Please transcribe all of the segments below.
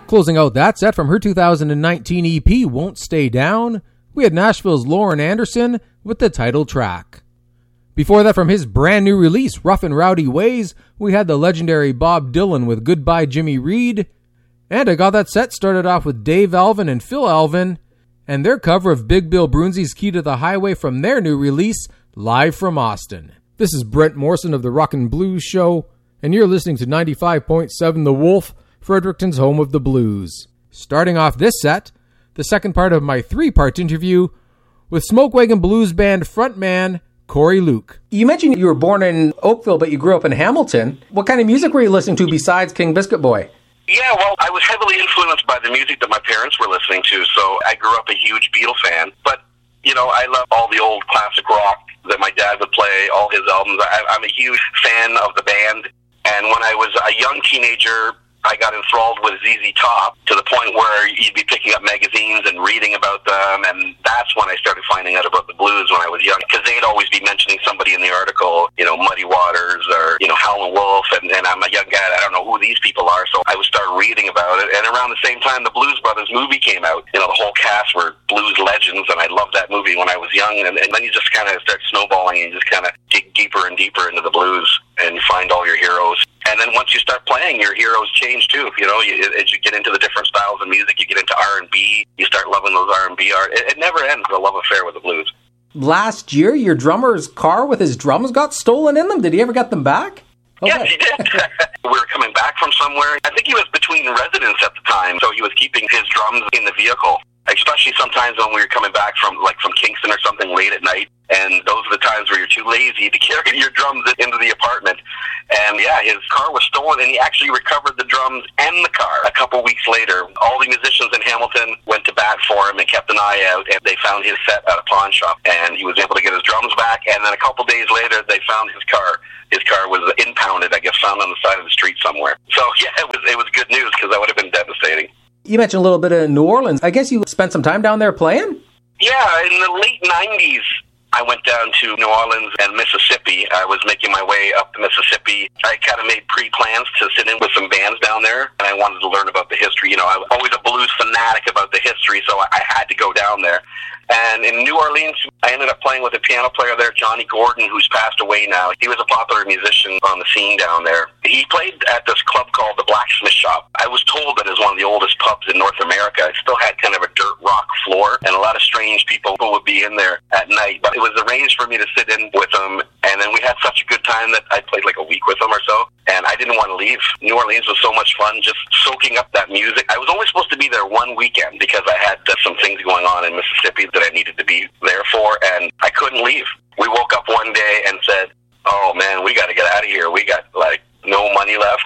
Closing out that set from her 2019 EP, Won't Stay Down, we had Nashville's Lauren Anderson with the title track. Before that, from his brand new release, Rough and Rowdy Ways, we had the legendary Bob Dylan with Goodbye Jimmy Reed. And I got that set started off with Dave Alvin and Phil Alvin, and their cover of Big Bill Broonzy's Key to the Highway from their new release, Live from Austin. This is Brent Morrison of the Rockin' Blues Show, and you're listening to 95.7 The Wolf, Fredericton's home of the blues. Starting off this set, the second part of my three-part interview with Smoke Wagon Blues Band frontman Corey Luke. You mentioned you were born in Oakville, but you grew up in Hamilton. What kind of music were you listening to besides King Biscuit Boy? Yeah, well, I was heavily influenced by the music that my parents were listening to, so I grew up a huge Beatle fan. But, you know, I love all the old classic rock that my dad would play, all his albums. I'm a huge fan of the band. And when I was a young teenager, I got enthralled with ZZ Top to the point where you'd be picking up magazines and reading about them, and that's when I started finding out about the blues when I was young, because they'd always be mentioning somebody in the article, you know, Muddy Waters or, you know, Howlin' Wolf, and I'm a young guy, I don't know who these people are, so I would start reading about it, and around the same time the Blues Brothers movie came out. You know, the whole cast were blues legends, and I loved that movie when I was young, and then you just kind of start snowballing and you just kind of dig deeper and deeper into the blues, and you find all your heroes. And then once you start playing, your heroes change too. You know, as you get into the different styles of music, you get into R&B, you start loving those R&B art. It never ends, the love affair with the blues. Last year, your drummer's car with his drums got stolen in them. Did he ever get them back? Okay. Yes, he did. We were coming back from somewhere. I think he was between residents at the time, so he was keeping his drums in the vehicle. Especially sometimes when we were coming back from Kingston or something late at night, and those are the times where you're too lazy to carry your drums into the apartment. And yeah, his car was stolen, and he actually recovered the drums and the car a couple weeks later. All the musicians in Hamilton went to bat for him and kept an eye out, and they found his set at a pawn shop, and he was able to get his drums back. And then a couple days later, they found his car. His car was impounded, I guess, found on the side of the street somewhere. So yeah, it was good news, because that would have been devastating. You mentioned a little bit of New Orleans. I guess you spent some time down there playing? Yeah, in the late 90s, I went down to New Orleans and Mississippi. I was making my way up to Mississippi. I kind of made pre-plans to sit in with some bands down there, and I wanted to learn about the history. You know, I was always a blues fanatic about the history, so I had to go down there. And in New Orleans, I ended up playing with a piano player there, Johnny Gordon, who's passed away now. He was a popular musician on the scene down there. He played at this club called the Blacksmith Shop. I was told that it was one of the oldest pubs in North America. It still had kind of a dirt rock floor, and a lot of strange people would be in there at night. But it was arranged for me to sit in with him, and then we had such a good time that I played like a week with him or so, and I didn't want to leave. New Orleans was so much fun, just soaking up that music. I was only supposed to be there one weekend because I had some things going on in Mississippi that I needed to be there for, and I couldn't leave. We woke up one day and said, oh man, we got to get out of here. We got like no money left.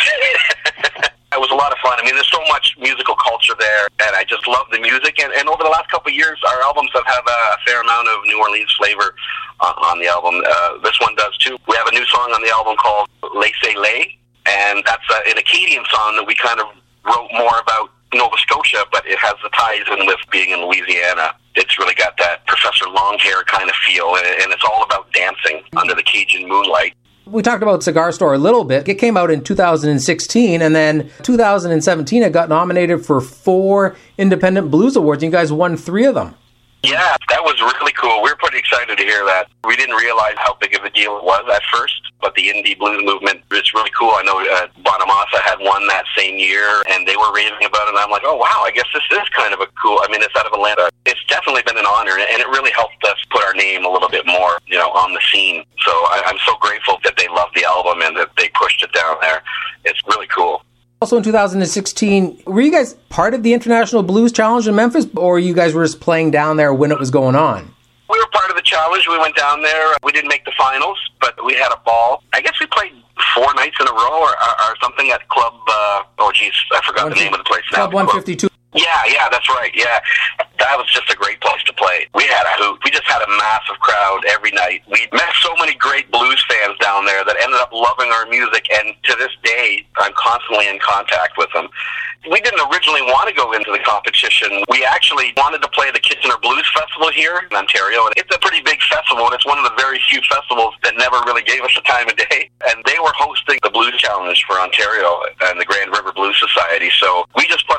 It was a lot of fun. I mean, there's so much musical culture there, and I just love the music. And over the last couple of years, our albums have had a fair amount of New Orleans flavor on the album. This one does too. We have a new song on the album called Laissez Lay, and that's an Acadian song that we kind of wrote more about Nova Scotia, but it has the ties in with being in Louisiana. It's really got that Professor Longhair kind of feel, and it's all about dancing under the Cajun moonlight. We talked about Cigar Store a little bit. It came out in 2016, and then 2017 it got nominated for 4 Independent Blues Awards, and you guys won 3 of them. Yeah, that was really cool. We were pretty excited to hear that. We didn't realize how big of a deal it was at first, but the indie blues movement is really cool. I know Bonamassa had won that same year, and they were raving about it, and I'm like, oh, wow, I guess this is kind of a cool, I mean, it's out of Atlanta. It's definitely been an honor, and it really helped us put our name a little bit more, you know, on the scene. So I'm so grateful that they loved the album and that they pushed it down there. It's really cool. Also in 2016, were you guys part of the International Blues Challenge in Memphis, or you guys were just playing down there when it was going on? We were part of the challenge. We went down there. We didn't make the finals, but we had a ball. I guess we played 4 nights in a row or something at Club, I forgot the name of the place now. Club 152. Yeah, that's right, yeah. That was just a great place to play. We had a hoot. We just had a massive crowd every night. We met so many great blues fans down there that ended up loving our music, and to this day, I'm constantly in contact with them. We didn't originally want to go into the competition. We actually wanted to play the Kitchener Blues Festival here in Ontario, and it's a pretty big festival, and it's one of the very few festivals that never really gave us the time of day. And they were hosting the Blues Challenge for Ontario and the Grand River Blues Society, so we just put our name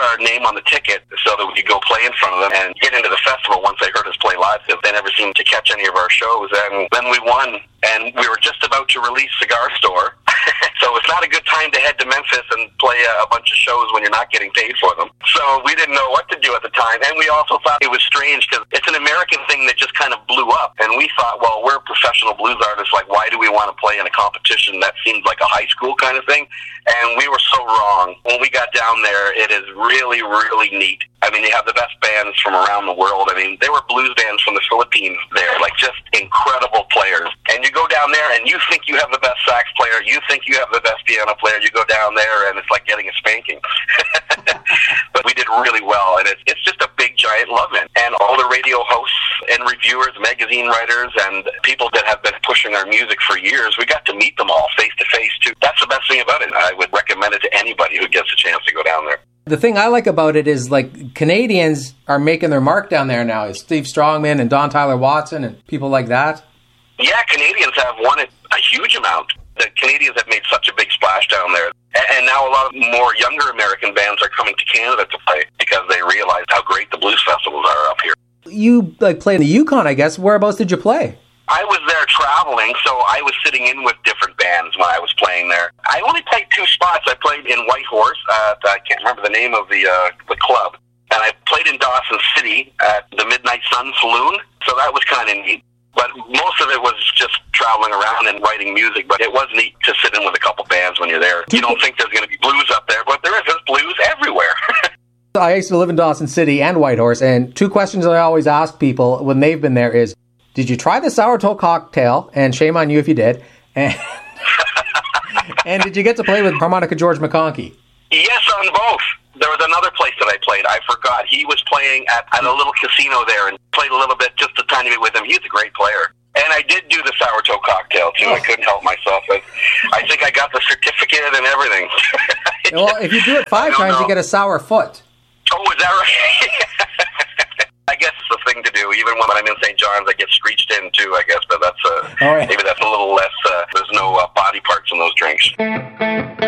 name on the ticket so that we could go play in front of them and get into the festival once they heard us play live, because they never seemed to catch any of our shows. And then we won, and we were just about to release Cigar Store. So it's not a good time to head to Memphis and play a bunch of shows when you're not getting paid for them. So we didn't know what to do at the time, and we also thought it was strange because it's an American thing that just kind of blew up, and we thought, well, we're professional blues artists, like why do we want to play in a competition that seemed like a high school kind of thing? And we were so wrong. When we got down there, it is really, really neat. I mean, you have the best bands from around the world. I mean, there were blues bands from the Philippines there, like just incredible players. And you go down there and you think you have the best sax player, you think you have the best piano player, you go down there and it's like getting a spanking. But we did really well, and it's just a big, giant love-in. And all the radio hosts and reviewers, magazine writers, and people that have been pushing our music for years, we got to meet them all face-to-face, too. That's the best thing about it. I would recommend it to anybody who gets a chance to go down there. The thing I like about it is, like, Canadians are making their mark down there now. It's Steve Strongman and Don Tyler Watson and people like that. Yeah, Canadians have won it a huge amount. The Canadians have made such a big splash down there. And now a lot of more younger American bands are coming to Canada to play because they realize how great the blues festivals are up here. You played in the Yukon, I guess. Whereabouts did you play? I was there traveling, so I was sitting in with different bands when I was playing there. I only played 2 spots. I played in Whitehorse. I can't remember the name of the club. And I played in Dawson City at the Midnight Sun Saloon, so that was kind of neat. But most of it was just traveling around and writing music, but it was neat to sit in with a couple bands when you're there. You don't think there's going to be blues up there, but there is. There's blues everywhere. I used to live in Dawson City and Whitehorse, and 2 questions I always ask people when they've been there is, did you try the sourdough cocktail? And shame on you if you did. And, and did you get to play with harmonica George McConkey? Yes, on both. There was another place that I played. I forgot. He was playing at a little casino there and played a little bit, just a tiny bit with him. He's a great player. And I did do the sourdough cocktail, too. I couldn't help myself. I think I got the certificate and everything. Well, if you do it 5 times, you get a sour foot. Oh, is that right? I guess it's the thing to do. Even when I'm in St. John's, I get screeched in, too, I guess. But that's maybe that's a little less, there's no body parts in those drinks.